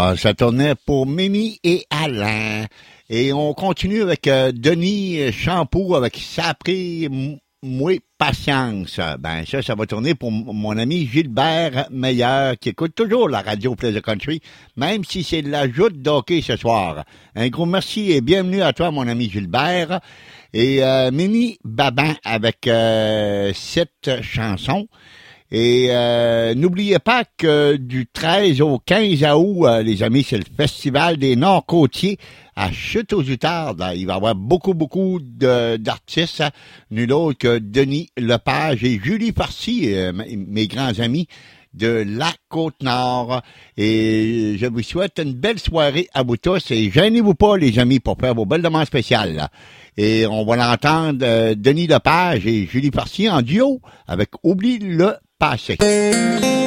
Ah, ça tournait pour Mimi et Alain. Et on continue avec Denis Champoux avec Ça a pris moi patience. Ben ça va tourner pour mon ami Gilbert Meilleur qui écoute toujours la radio Plaisir Country, même si c'est de la joute d'hockey ce soir. Un gros merci et bienvenue à toi, mon ami Gilbert. Et Mimi Babin avec cette chanson. Et n'oubliez pas que du 13 au 15 août, les amis, c'est le Festival des Nord-Côtiers à Chute-aux-Outardes. Il va y avoir beaucoup d'artistes, nul autre que Denis Lepage et Julie Parcy, mes grands amis de la Côte-Nord. Et je vous souhaite une belle soirée à vous tous. Et gênez-vous pas, les amis, pour faire vos belles demandes spéciales. Là. Et on va l'entendre, Denis Lepage et Julie Parcy en duo avec Oublie le passé.